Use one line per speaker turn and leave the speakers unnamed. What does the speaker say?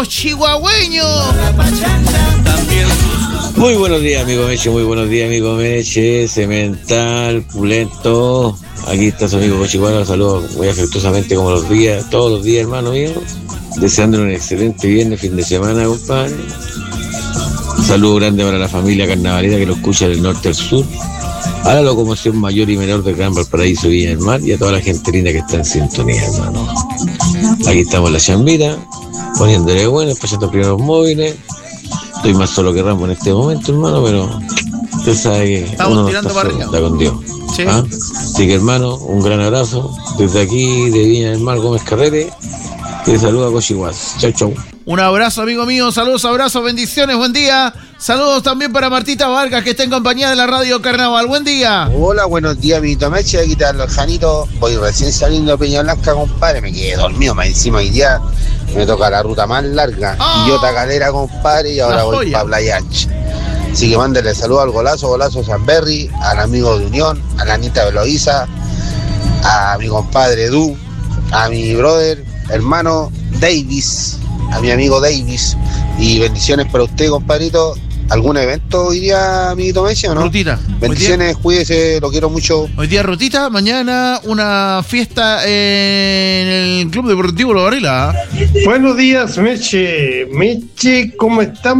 los chihuahueños.
Muy buenos días, amigo Meche, muy buenos días, amigo Meche, Cemental, Pulento. Aquí está su amigo Cochihuahua, los saludo muy afectuosamente como todos los días, hermano mío. Deseándole un excelente viernes, fin de semana, compadre. Un saludo grande para la familia carnavalera que lo escucha del norte al sur. A la locomoción mayor y menor del Gran Valparaíso Viña del Mar y a toda la gente linda que está en sintonía, hermano. Aquí estamos en la chambita, poniéndole bueno, pasando primeros móviles. Estoy más solo que Rambo en este momento, hermano, pero usted sabe que
estamos
uno no
tirando
está
para
solo,
arriba.
está con Dios.
Sí.
¿Ah? Así que, hermano, un gran abrazo desde aquí de Viña del Mar, Gómez Carrete. Te saluda Cochihuahua. Chau, chau.
Un abrazo, amigo mío. Saludos, abrazos, bendiciones, buen día. Saludos también para Martita Vargas, que está en compañía de la Radio Carnaval. Buen día.
Hola, buenos días, mi Tomeche. Aquí te hablo el Janito. Voy recién saliendo de Peña Blanca, compadre. Me quedé dormido, más encima hoy día me toca la ruta más larga. Quillota Calera, compadre, y ahora voy para Playa Ancha. Así que mándale saludos al Golazo Sanberry, al amigo de Unión, a la Anita Beloíza, a mi compadre Edu, a mi brother, hermano Davis, a mi amigo Davis. Y bendiciones para usted, compadrito. ¿Algún evento hoy día, amiguito Messi, o no?
Rutita.
Bendiciones, cuídese, lo quiero mucho.
Hoy día rutita, mañana una fiesta en el Club Deportivo Los Varela.
Buenos días, Meche. Meche, ¿cómo estamos?